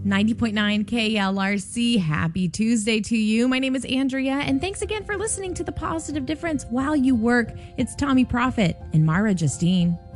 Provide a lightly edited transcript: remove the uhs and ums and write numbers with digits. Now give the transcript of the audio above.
90.9 KLRC. Happy Tuesday to you. My name is Andrea, and thanks again for listening to The Positive Difference while you work. It's Tommy Profit and Mara Justine.